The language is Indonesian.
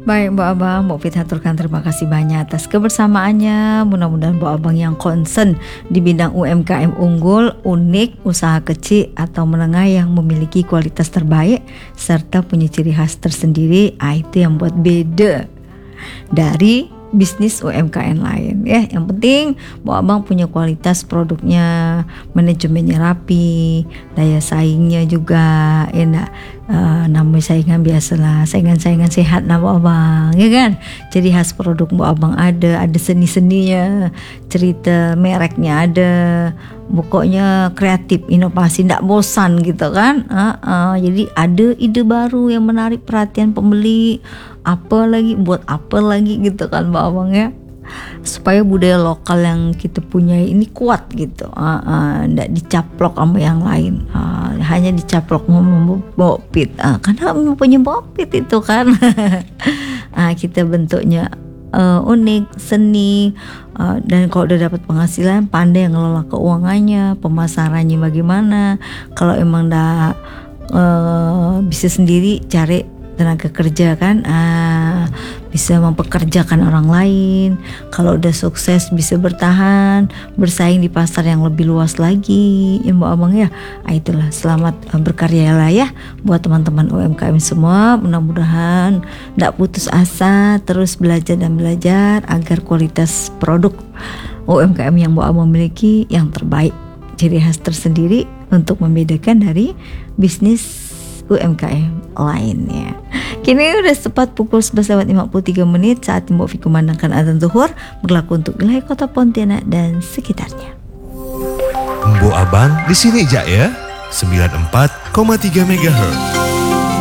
Baik Mbak Abang, Mbak Fit haturkan terima kasih banyak atas kebersamaannya. Mudah-mudahan Mbak Abang yang concern di bidang UMKM unggul, unik, usaha kecil atau menengah yang memiliki kualitas terbaik serta punya ciri khas tersendiri, itu yang buat beda dari bisnis UMKM lain ya. Yang penting Mbak Abang punya kualitas produknya, manajemennya rapi, daya saingnya juga enak. Namanya saingan biasalah, saingan-saingan sehat lah Mbak Abang ya kan. Jadi khas produk Mbak Abang ada seni-seninya, cerita mereknya ada, pokoknya kreatif, inovasi, ndak bosan gitu kan. Jadi ada ide baru yang menarik perhatian pembeli, apa lagi gitu kan Mbak Abang ya, supaya budaya lokal yang kita punya ini kuat gitu. Ndak dicaplok sama yang lain, hanya dicaplok sama Bopit, karena punya Bopit itu kan. Kita bentuknya unik, seni, dan kalau udah dapat penghasilan pandai ngelola keuangannya, pemasarannya bagaimana. Kalau emang ndak bisa sendiri, cari tenaga kerja kan, bisa mempekerjakan orang lain. Kalau udah sukses bisa bertahan, bersaing di pasar yang lebih luas lagi ya Mbak Abang ya. Itulah, selamat berkarya lah ya buat teman-teman UMKM semua. Mudah-mudahan gak putus asa, terus belajar dan belajar agar kualitas produk UMKM yang Mbak Abang miliki yang terbaik, ciri khas tersendiri untuk membedakan dari bisnis UMKM lainnya. Kini udah tepat pukul 11:53, saat Mbak Fi kumandangkan azan zuhur berlaku untuk wilayah kota Pontianak dan sekitarnya. Mbok Abang di sini aja ya, 94,3 MHz.